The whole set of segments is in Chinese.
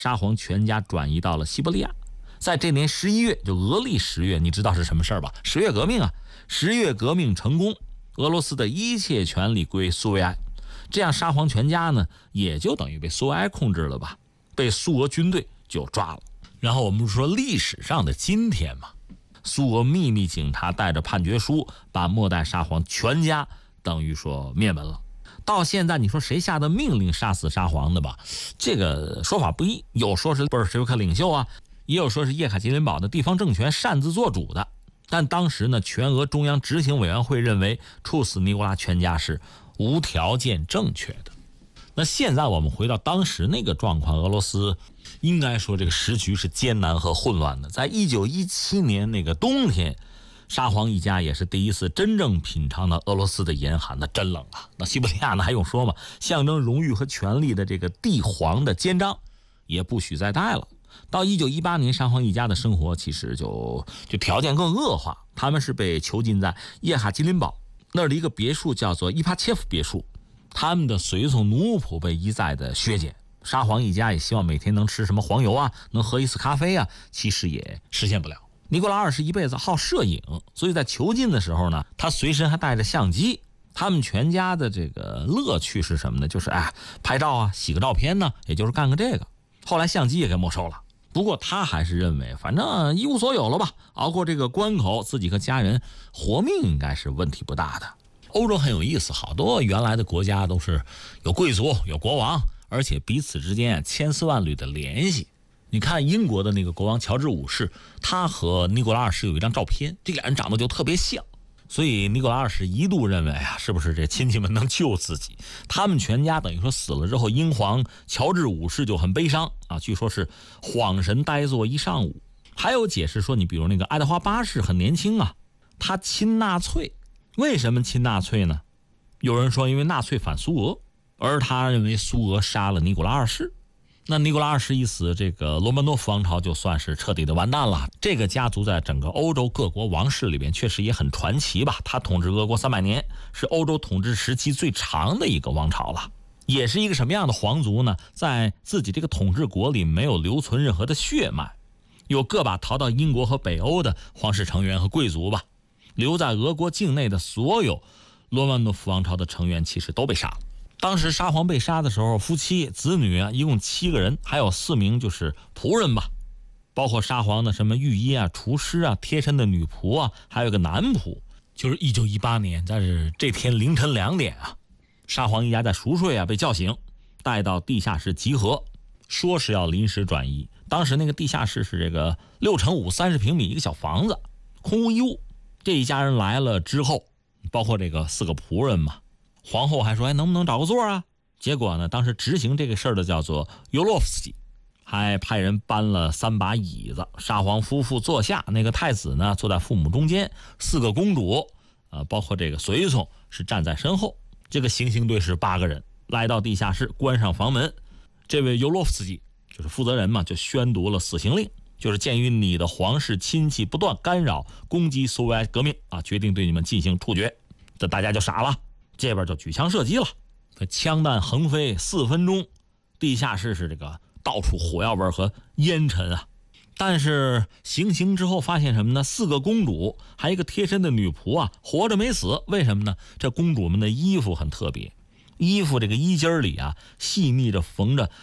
沙皇全家转移到了西伯利亚。在这年11月，就俄历10月，你知道是什么事儿吧？10月革命啊！10月革命成功，俄罗斯的一切权力归苏维埃，这样沙皇全家呢，也就等于被苏维埃控制了吧，被苏俄军队就抓了。然后我们说历史上的今天嘛，苏俄秘密警察带着判决书，把末代沙皇全家等于说灭门了。到现在你说谁下的命令杀死沙皇的吧，这个说法不一，有说是布尔什维克领袖啊，也有说是叶卡捷琳堡的地方政权擅自做主的。但当时呢，全俄中央执行委员会认为处死尼古拉全家是无条件正确的。那现在我们回到当时那个状况，俄罗斯应该说这个时局是艰难和混乱的。在1917年那个冬天，沙皇一家也是第一次真正品尝到俄罗斯的严寒，那真冷啊！那西伯利亚呢还用说吗？象征荣誉和权力的这个帝皇的肩章也不许再戴了。到1918年，沙皇一家的生活其实就条件更恶化，他们是被囚禁在叶卡捷琳堡那儿的一个别墅，叫做伊帕切夫别墅。他们的随从奴仆被一再的削减，沙皇一家也希望每天能吃什么黄油啊，能喝一次咖啡啊，其实也实现不了。尼古拉二世一辈子好摄影，所以在囚禁的时候呢，他随身还带着相机。他们全家的这个乐趣是什么呢？就是拍照啊，洗个照片呢，也就是干个这个。后来相机也给没收了，不过他还是认为反正一无所有了吧，熬过这个关口，自己和家人活命应该是问题不大的。欧洲很有意思，好多原来的国家都是有贵族有国王，而且彼此之间千丝万缕的联系。你看英国的那个国王乔治五世，他和尼古拉二世有一张照片，这俩人长得就特别像，所以尼古拉二世一度认为是不是这亲戚们能救自己？他们全家等于说死了之后，英皇乔治五世就很悲伤啊，据说是恍神呆坐一上午。还有解释说，你比如那个爱德华八世很年轻啊，他亲纳粹，为什么亲纳粹呢？有人说因为纳粹反苏俄，而他认为苏俄杀了尼古拉二世。那尼古拉二世一死，这个罗曼诺夫王朝就算是彻底的完蛋了。这个家族在整个欧洲各国王室里边确实也很传奇吧，他统治俄国300年，是欧洲统治时期最长的一个王朝了。也是一个什么样的皇族呢？在自己这个统治国里没有留存任何的血脉，有个把逃到英国和北欧的皇室成员和贵族吧，留在俄国境内的所有罗曼诺夫王朝的成员其实都被杀了。当时沙皇被杀的时候，夫妻子女一共7个人，还有4名就是仆人吧，包括沙皇的什么御医啊、厨师啊、贴身的女仆啊，还有个男仆。就是1918年，在这天凌晨2点沙皇一家在熟睡被叫醒，带到地下室集合，说是要临时转移。当时那个地下室是这个6×5 30平米一个小房子，空无一物。这一家人来了之后，包括这个4个仆人嘛，皇后还说能不能找个座啊？结果呢，当时执行这个事儿的叫做尤洛夫斯基，还派人搬了3把椅子，沙皇夫妇坐下，那个太子呢坐在父母中间，4个公主包括这个随从是站在身后。这个行刑队是8个人，来到地下室，关上房门。这位尤洛夫斯基就是负责人嘛，就宣读了死刑令，就是鉴于你的皇室亲戚不断干扰攻击苏维埃革命决定对你们进行处决。这大家就傻了，这边就举枪射击了，枪弹横飞4分钟，地下室是这个到处火药味和烟尘但是行刑之后发现什么呢？4个公主还有一个贴身的女仆活着没死。为什么呢？这公主们的衣服很特别，衣服这个衣襟里细密着缝着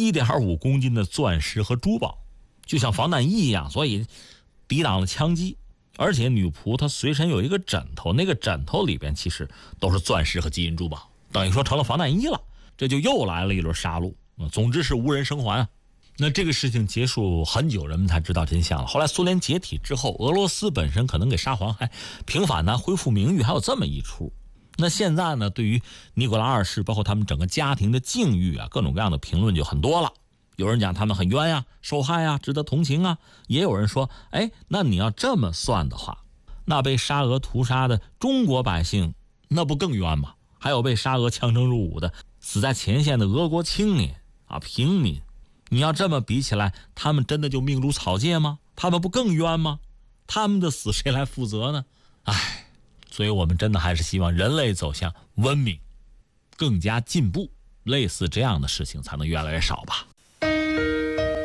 1.5公斤的钻石和珠宝，就像防弹衣一样，所以抵挡了枪击。而且女仆她随身有一个枕头，那个枕头里边其实都是钻石和金银珠宝，等于说成了防弹衣了。这就又来了一轮杀戮，总之是无人生还那这个事情结束很久，人们才知道真相了。后来苏联解体之后，俄罗斯本身可能给沙皇还平反恢复名誉，还有这么一出。那现在呢，对于尼古拉二世包括他们整个家庭的境遇各种各样的评论就很多了。有人讲他们很冤受害值得同情也有人说那你要这么算的话，那被沙俄屠杀的中国百姓那不更冤吗？还有被沙俄强征入伍的死在前线的俄国青年平民，你要这么比起来，他们真的就命如草芥吗？他们不更冤吗？他们的死谁来负责呢？所以我们真的还是希望人类走向文明更加进步，类似这样的事情才能越来越少吧。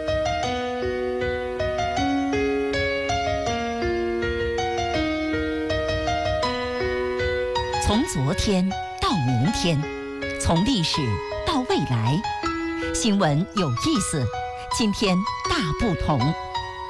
从昨天到明天，从历史到未来，新闻有意思，今天大不同。